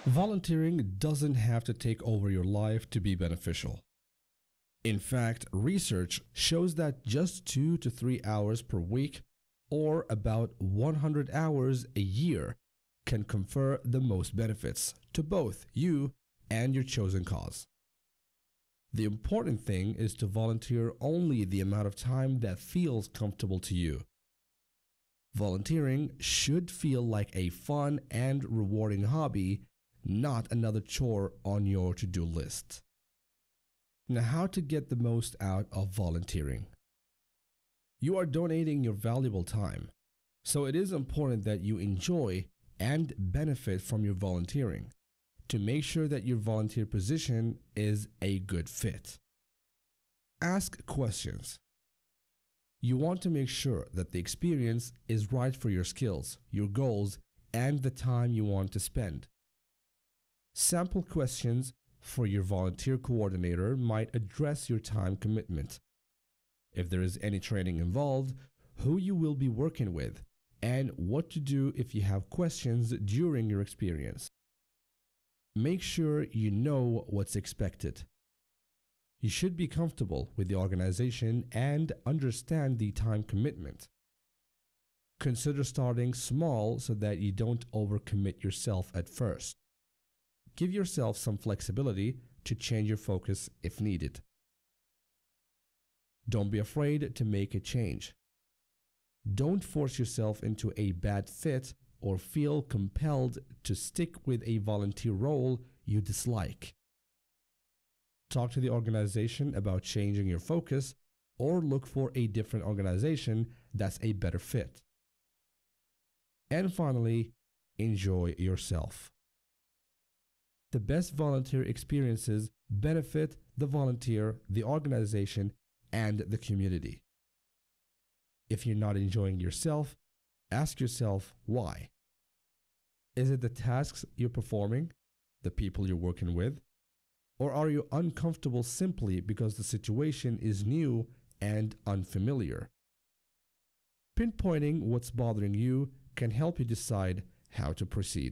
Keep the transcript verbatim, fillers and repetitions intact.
Volunteering doesn't have to take over your life to be beneficial. In fact, research shows that just two to three hours per week, or about one hundred hours a year, can confer the most benefits to both you and your chosen cause. The important thing is to volunteer only the amount of time that feels comfortable to you. Volunteering should feel like a fun and rewarding hobby, not another chore on your to-do list. Now, how to get the most out of volunteering? You are donating your valuable time, so it is important that you enjoy and benefit from your volunteering to make sure that your volunteer position is a good fit. Ask questions. You want to make sure that the experience is right for your skills, your goals, and the time you want to spend. Sample questions for your volunteer coordinator might address your time commitment, if there is any training involved, who you will be working with, and what to do if you have questions during your experience. Make sure you know what's expected. You should be comfortable with the organization and understand the time commitment. Consider starting small so that you don't overcommit yourself at first. Give yourself some flexibility to change your focus if needed. Don't be afraid to make a change. Don't force yourself into a bad fit or feel compelled to stick with a volunteer role you dislike. Talk to the organization about changing your focus or look for a different organization that's a better fit. And finally, enjoy yourself. The best volunteer experiences benefit the volunteer, the organization, and the community. If you're not enjoying yourself, ask yourself why. Is it the tasks you're performing, the people you're working with, or are you uncomfortable simply because the situation is new and unfamiliar? Pinpointing what's bothering you can help you decide how to proceed.